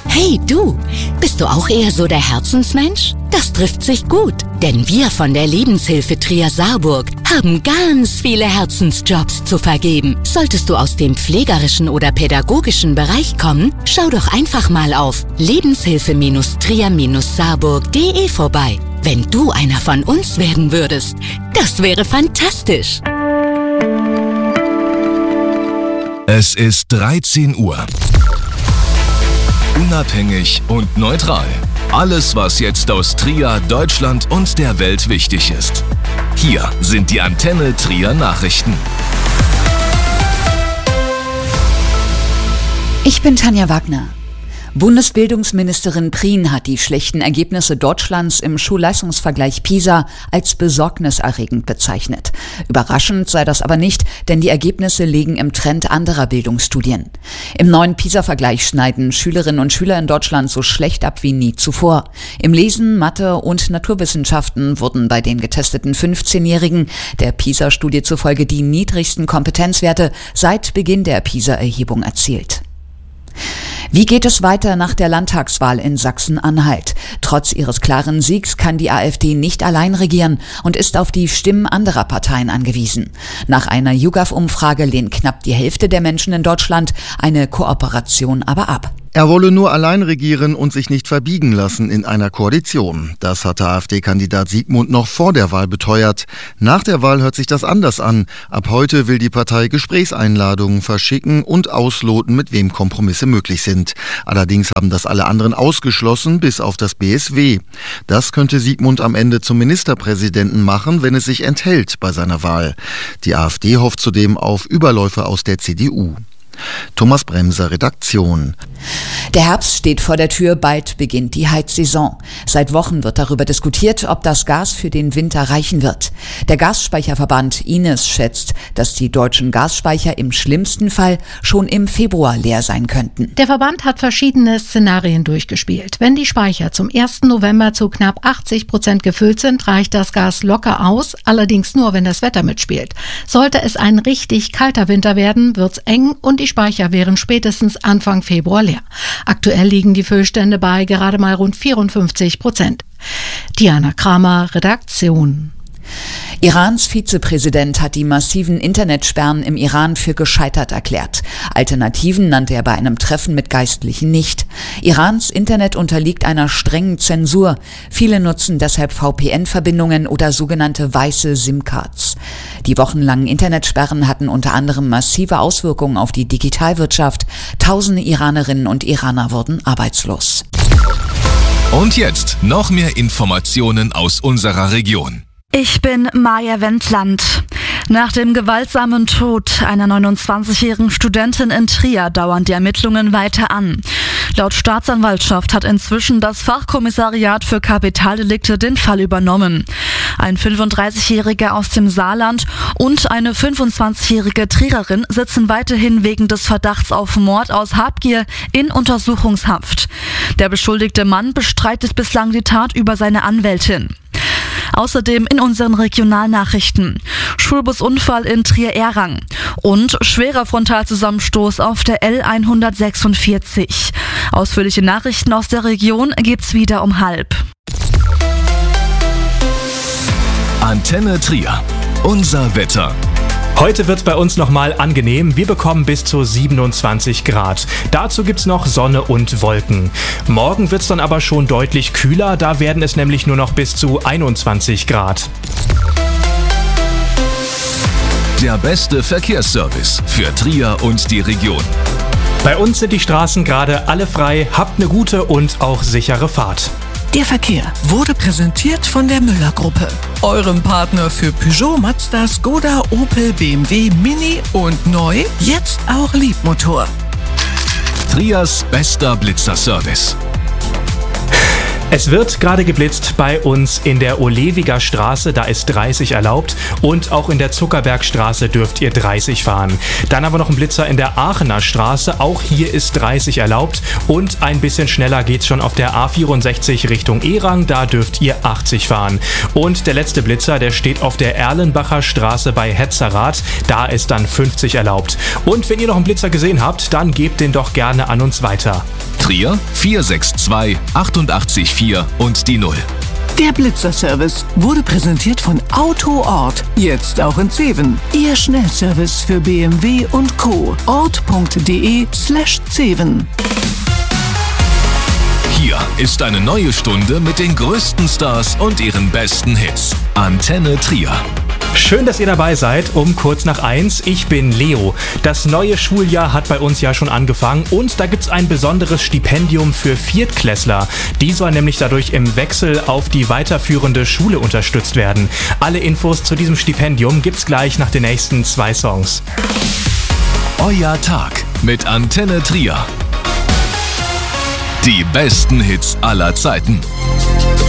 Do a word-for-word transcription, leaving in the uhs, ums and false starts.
Hey du, bist du auch eher so der Herzensmensch? Das trifft sich gut, denn wir von der Lebenshilfe Trier Saarburg haben ganz viele Herzensjobs zu vergeben. Solltest du aus dem pflegerischen oder pädagogischen Bereich kommen, schau doch einfach mal auf lebenshilfe Trier Saarburg punkt de vorbei. Wenn du einer von uns werden würdest, das wäre fantastisch. Es ist dreizehn Uhr. Unabhängig und neutral. Alles, was jetzt aus Trier, Deutschland und der Welt wichtig ist. Hier sind die Antenne Trier Nachrichten. Ich bin Tanja Wagner. Bundesbildungsministerin Prien hat die schlechten Ergebnisse Deutschlands im Schulleistungsvergleich PISA als besorgniserregend bezeichnet. Überraschend sei das aber nicht, denn die Ergebnisse liegen im Trend anderer Bildungsstudien. Im neuen PISA-Vergleich schneiden Schülerinnen und Schüler in Deutschland so schlecht ab wie nie zuvor. Im Lesen, Mathe und Naturwissenschaften wurden bei den getesteten fünfzehnjährigen der PISA-Studie zufolge die niedrigsten Kompetenzwerte seit Beginn der PISA-Erhebung erzielt. Wie geht es weiter nach der Landtagswahl in Sachsen-Anhalt? Trotz ihres klaren Siegs kann die AfD nicht allein regieren und ist auf die Stimmen anderer Parteien angewiesen. Nach einer YouGov-Umfrage lehnt knapp die Hälfte der Menschen in Deutschland eine Kooperation aber ab. Er wolle nur allein regieren und sich nicht verbiegen lassen in einer Koalition. Das hatte AfD-Kandidat Siegmund noch vor der Wahl beteuert. Nach der Wahl hört sich das anders an. Ab heute will die Partei Gesprächseinladungen verschicken und ausloten, mit wem Kompromisse möglich sind. Allerdings haben das alle anderen ausgeschlossen, bis auf das B S W. Das könnte Siegmund am Ende zum Ministerpräsidenten machen, wenn es sich enthält bei seiner Wahl. Die AfD hofft zudem auf Überläufe aus der C D U. Thomas Bremser, Redaktion. Der Herbst steht vor der Tür, bald beginnt die Heizsaison. Seit Wochen wird darüber diskutiert, ob das Gas für den Winter reichen wird. Der Gasspeicherverband I N E S schätzt, dass die deutschen Gasspeicher im schlimmsten Fall schon im Februar leer sein könnten. Der Verband hat verschiedene Szenarien durchgespielt. Wenn die Speicher zum ersten November zu knapp achtzig Prozent gefüllt sind, reicht das Gas locker aus, allerdings nur, wenn das Wetter mitspielt. Sollte es ein richtig kalter Winter werden, wird's eng und die Speicher wären spätestens Anfang Februar leer. Aktuell liegen die Füllstände bei gerade mal rund vierundfünfzig Prozent. Diana Kramer, Redaktion. Irans Vizepräsident hat die massiven Internetsperren im Iran für gescheitert erklärt. Alternativen nannte er bei einem Treffen mit Geistlichen nicht. Irans Internet unterliegt einer strengen Zensur. Viele nutzen deshalb V P N-Verbindungen oder sogenannte weiße SIM-Cards. Die wochenlangen Internetsperren hatten unter anderem massive Auswirkungen auf die Digitalwirtschaft. Tausende Iranerinnen und Iraner wurden arbeitslos. Und jetzt noch mehr Informationen aus unserer Region. Ich bin Maja Wendland. Nach dem gewaltsamen Tod einer neunundzwanzigjährigen Studentin in Trier dauern die Ermittlungen weiter an. Laut Staatsanwaltschaft hat inzwischen das Fachkommissariat für Kapitaldelikte den Fall übernommen. Ein fünfunddreißigjähriger aus dem Saarland und eine fünfundzwanzigjährige Triererin sitzen weiterhin wegen des Verdachts auf Mord aus Habgier in Untersuchungshaft. Der beschuldigte Mann bestreitet bislang die Tat über seine Anwältin. Außerdem in unseren Regionalnachrichten: Schulbusunfall in Trier-Errang und schwerer Frontalzusammenstoß auf der L hundertsechsundvierzig. Ausführliche Nachrichten aus der Region gibt's wieder um halb. Antenne Trier. Unser Wetter. Heute wird es bei uns nochmal angenehm. Wir bekommen bis zu siebenundzwanzig Grad. Dazu gibt's noch Sonne und Wolken. Morgen wird's dann aber schon deutlich kühler. Da werden es nämlich nur noch bis zu einundzwanzig Grad. Der beste Verkehrsservice für Trier und die Region. Bei uns sind die Straßen gerade alle frei. Habt eine gute und auch sichere Fahrt. Der Verkehr wurde präsentiert von der Müller-Gruppe, eurem Partner für Peugeot, Mazda, Skoda, Opel, B M W, Mini und neu, jetzt auch Liebmotor. Triers bester Blitzerservice. Es wird gerade geblitzt bei uns in der Olewiger Straße, da ist dreißig erlaubt, und auch in der Zuckerbergstraße dürft ihr dreißig fahren. Dann haben wir noch einen Blitzer in der Aachener Straße, auch hier ist dreißig erlaubt, und ein bisschen schneller geht's schon auf der A vierundsechzig Richtung Errang, da dürft ihr achtzig fahren. Und der letzte Blitzer, der steht auf der Erlenbacher Straße bei Hetzerath, da ist dann fünfzig erlaubt. Und wenn ihr noch einen Blitzer gesehen habt, dann gebt den doch gerne an uns weiter. Trier vier sechs zwei acht acht vier und die null. Der Blitzerservice wurde präsentiert von Autoort, jetzt auch in Zeven. Ihr Schnellservice für B M W und Co. ort.de slash Zeven. Hier ist eine neue Stunde mit den größten Stars und ihren besten Hits. Antenne Trier. Schön, dass ihr dabei seid, um kurz nach eins. Ich bin Leo. Das neue Schuljahr hat bei uns ja schon angefangen und da gibt's ein besonderes Stipendium für Viertklässler. Die soll nämlich dadurch im Wechsel auf die weiterführende Schule unterstützt werden. Alle Infos zu diesem Stipendium gibt's gleich nach den nächsten zwei Songs. Euer Tag mit Antenne Trier. Die besten Hits aller Zeiten.